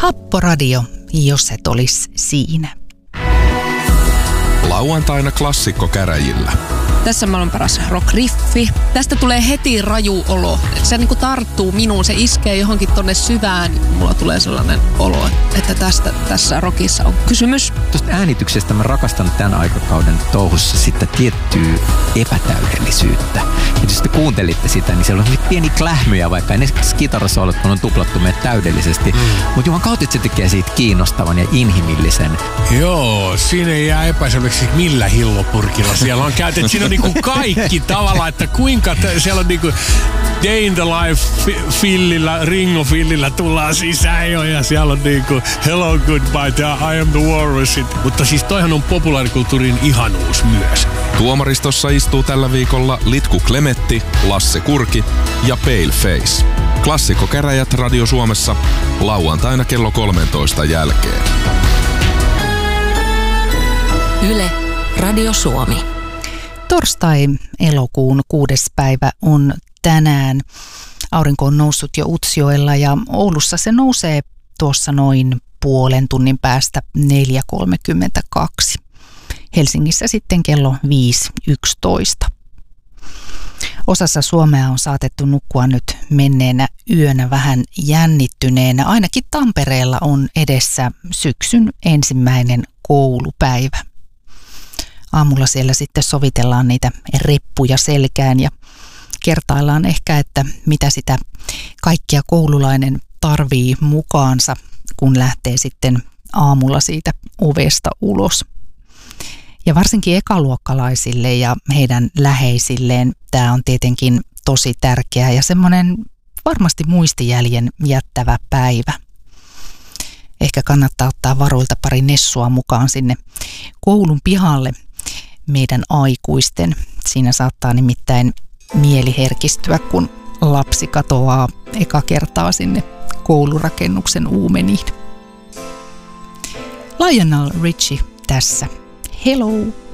Happoradio, jos et olis siinä. Lauantaina klassikkokäräjillä. Tässä maailman paras rock-riffi. Tästä tulee heti raju olo. Se niinku tarttuu minuun, se iskee johonkin tonne syvään. Mulla tulee sellainen olo, että tässä rockissa on kysymys. Tuosta äänityksestä mä rakastan tämän aikakauden touhussa sitä tiettyä epätäydellisyyttä. Ja jos te kuuntelitte sitä, niin siellä on pieni klähmyjä, vaikka ne kitarasoolot on tuplattu meidät täydellisesti. Mutta juman kautta se tekee siitä kiinnostavan ja inhimillisen. Joo, siinä ei jää epäselväksi millä hillopurkilla siellä on käytetty. Siinä on niinku kaikki tavallaan, että kuinka siellä on niinku Day in the Life fillillä, Ringo fillillä tullaan sisään jo ja siellä on niinku Hello Goodbye, I am the Walrus. Mutta siis toihan on populaarikulttuurin ihanuus myös. Tuomaristossa istuu tällä viikolla Litku Klemetti, Lasse Kurki ja Paleface. Klassikkokäräjät Radio Suomessa lauantaina kello 13 jälkeen. Yle, Radio Suomi. Torstai elokuun 6. päivä on tänään. Aurinko on noussut jo Utsjoella ja Oulussa se nousee tuossa noin puolen tunnin päästä 4.32. Helsingissä sitten kello 5.11. Osassa Suomea on saatettu nukkua nyt menneenä yönä vähän jännittyneenä. Ainakin Tampereella on edessä syksyn ensimmäinen koulupäivä. Aamulla siellä sitten sovitellaan niitä reppuja selkään ja kertaillaan ehkä, että mitä sitä kaikkia koululainen tarvii mukaansa, kun lähtee sitten aamulla siitä ovesta ulos. Ja varsinkin ekaluokkalaisille ja heidän läheisilleen tämä on tietenkin tosi tärkeä ja semmoinen varmasti muistijäljen jättävä päivä. Ehkä kannattaa ottaa varuilta pari nessua mukaan sinne koulun pihalle meidän aikuisten. Siinä saattaa nimittäin mieli herkistyä, kun lapsi katoaa eka kertaa sinne koulurakennuksen uumeniin. Lionel Richie tässä. Hello!